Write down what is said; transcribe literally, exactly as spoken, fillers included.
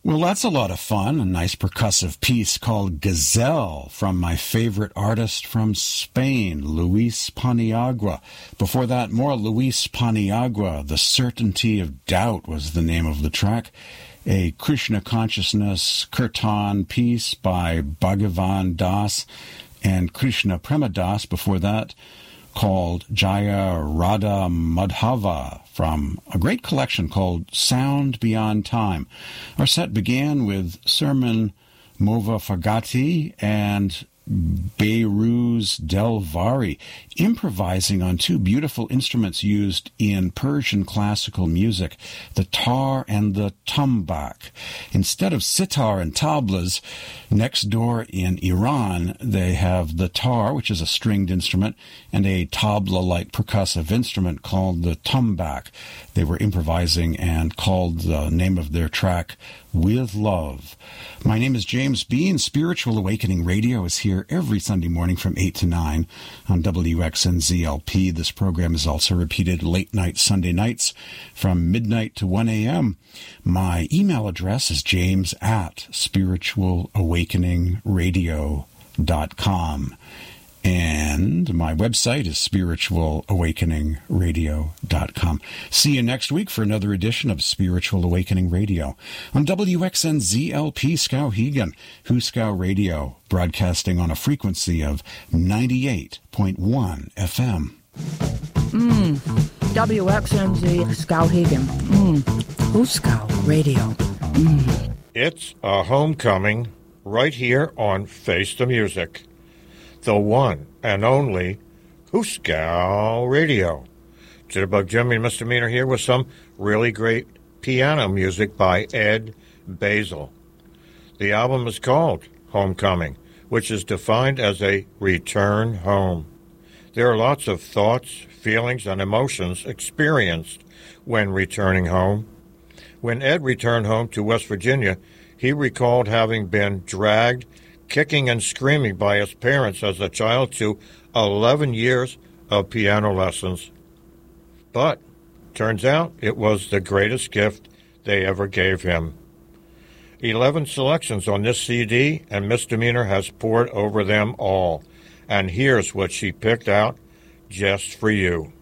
Well, that's a lot of fun. A nice percussive piece called Gazelle from my favorite artist from Spain, Luis Paniagua. Before that, more Luis Paniagua. The Certainty of Doubt was the name of the track. A Krishna Consciousness Kirtan piece by Bhagavan Das and Krishna Premadas before that, called Jaya Radha Madhava from a great collection called Sound Beyond Time. Our set began with Sermon Movafagati and Behruz Delvari, improvising on two beautiful instruments used in Persian classical music, the tar and the tambak. Instead of sitar and tablas, next door in Iran, they have the tar, which is a stringed instrument, and a tabla-like percussive instrument called the tambak. They were improvising and called the name of their track With Love. My name is James Bean. Spiritual Awakening Radio is here every Sunday morning from eight to nine on W X N Z L P. This program is also repeated late night Sunday nights from midnight to one a.m. My email address is james at spiritual awakening radio dot com. And my website is spiritual awakening radio dot com. See you next week for another edition of Spiritual Awakening Radio on W X N Z L P Skowhegan, Huskow Radio, broadcasting on a frequency of ninety-eight point one F M. Mmm, W X N Z Skowhegan. Mmm, Huskow Radio. Mmm. It's a homecoming right here on Face the Music. The one and only Huskow Radio. Jitterbug Jimmy and Misdemeanor here with some really great piano music by Ed Basil. The album is called Homecoming, which is defined as a return home. There are lots of thoughts, feelings, and emotions experienced when returning home. When Ed returned home to West Virginia, he recalled having been dragged kicking and screaming by his parents as a child to eleven years of piano lessons. But, turns out, it was the greatest gift they ever gave him. Eleven selections on this C D, and Misdemeanor has poured over them all. And here's what she picked out just for you.